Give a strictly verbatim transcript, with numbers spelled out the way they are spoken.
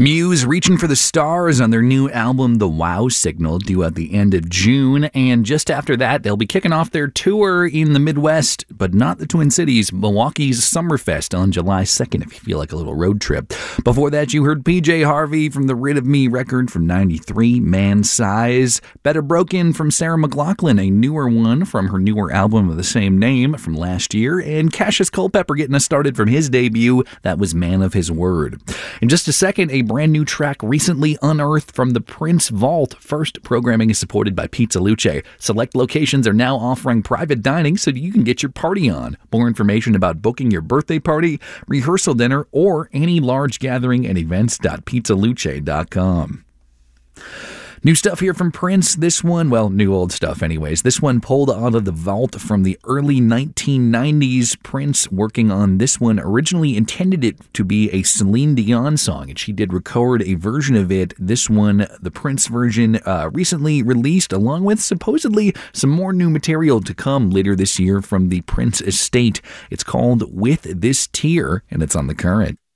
Muse reaching for the stars on their new album, The Wow Signal, due at the end of June. And just after that, they'll be kicking off their tour in the Midwest, but not the Twin Cities, Milwaukee's Summerfest on July second, if you feel like a little road trip. Before that, you heard P J Harvey from the Rid of Me record from ninety-three, Man Size. Better Broken from Sarah McLachlan, a newer one from her newer album of the same name from last year. And Cassius Culpepper getting us started from his debut, that was Man of His Word. In just a second, a brand new track recently unearthed from the Prince Vault. First, programming is supported by Pizza Luce. Select locations are now offering private dining so you can get your party on. More information about booking your birthday party, rehearsal dinner, or any large gathering at events dot pizza luce dot com. New stuff here from Prince. This one, well, new old stuff anyways. This one pulled out of the vault from the early nineteen nineties. Prince working on this one originally intended it to be a Celine Dion song, and she did record a version of it. This one, the Prince version, uh, recently released, along with supposedly some more new material to come later this year from the Prince estate. It's called With This Tear, and it's on The Current.